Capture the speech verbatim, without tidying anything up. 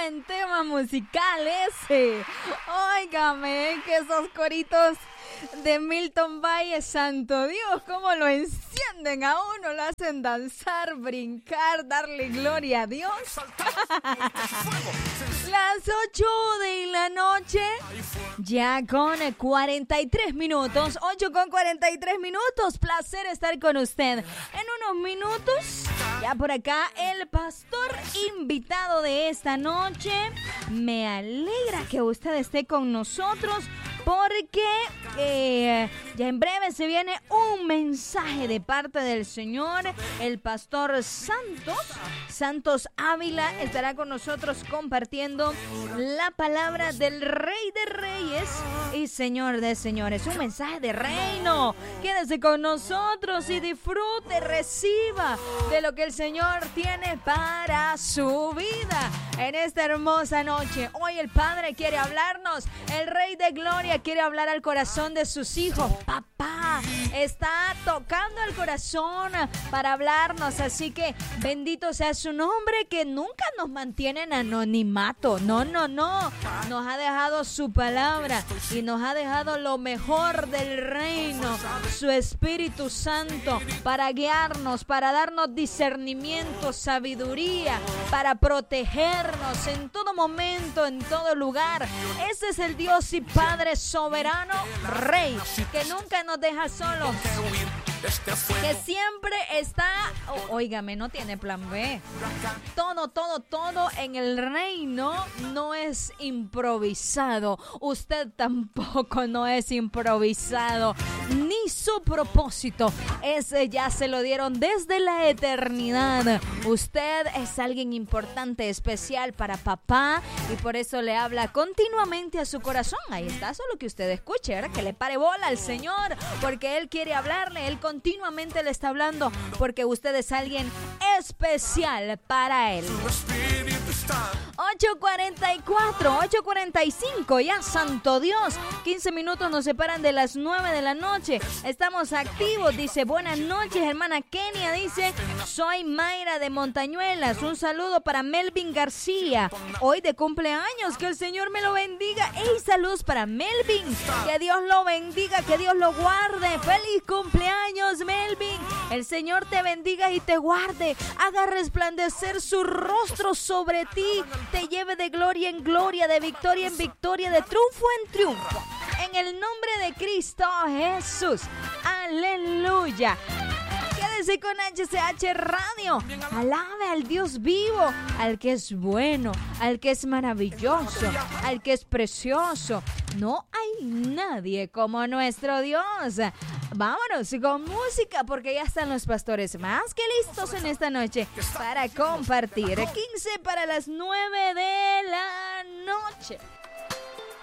buen tema musical ese. Óigame, que esos coritos de Milton Valle, santo Dios, cómo lo encienden a uno, lo hacen danzar, brincar, darle gloria a Dios. Las ocho de la noche, ya con cuarenta y tres minutos, ocho con cuarenta y tres minutos, placer estar con usted. En unos minutos, ya por acá, el pastor invitado de esta noche. Me alegra que usted esté con nosotros, porque eh, ya en breve se viene un mensaje de parte del Señor. El pastor Santos, Santos Ávila, estará con nosotros compartiendo la palabra del Rey de Reyes y Señor de Señores. Un mensaje de reino. Quédese con nosotros y disfrute, reciba de lo que el Señor tiene para su vida en esta hermosa noche. Hoy el Padre quiere hablarnos, el Rey de Gloria quiere hablar al corazón de sus hijos. Papá está tocando el corazón para hablarnos, así que bendito sea su nombre, que nunca nos mantiene en anonimato. No, no, no. Nos ha dejado su palabra y nos ha dejado lo mejor del reino, su Espíritu Santo, para guiarnos, para darnos discernimiento, sabiduría, para protegernos en todo momento, en todo lugar. Ese es el Dios y Padre soberano, Rey, que nunca nos deja solos, que siempre está, oh, óigame, no tiene plan B. Todo, todo, todo en el reino no es improvisado. Usted tampoco no es improvisado, ni su propósito. Ese ya se lo dieron desde la eternidad. Usted es alguien importante, especial para papá, y por eso le habla continuamente a su corazón. Ahí está, solo que usted escuche, ¿verdad? Que le pare bola al Señor, porque Él quiere hablarle. Él continuamente le está hablando, porque usted es alguien especial para Él. ocho cuarenta y cuatro, ocho cuarenta y cinco, ya, santo Dios. quince minutos nos separan de las nueve de la noche. Estamos activos, dice, buenas noches, hermana Kenia, dice, soy Mayra de Montañuelas. Un saludo para Melvin García, hoy de cumpleaños, que el Señor me lo bendiga. ¡Ey, saludos para Melvin! Que Dios lo bendiga, que Dios lo guarde. ¡Feliz cumpleaños, Melvin! El Señor te bendiga y te guarde, haga resplandecer su rostro sobre ti, te lleve de gloria en gloria, de victoria en victoria, de triunfo en triunfo. En el nombre de Cristo Jesús. Aleluya. Quédese con H C H Radio. Alabe al Dios vivo, al que es bueno, al que es maravilloso, al que es precioso. No hay nadie como nuestro Dios. Vámonos con música, porque ya están los pastores más que listos en esta noche para compartir. quince para las nueve de la noche.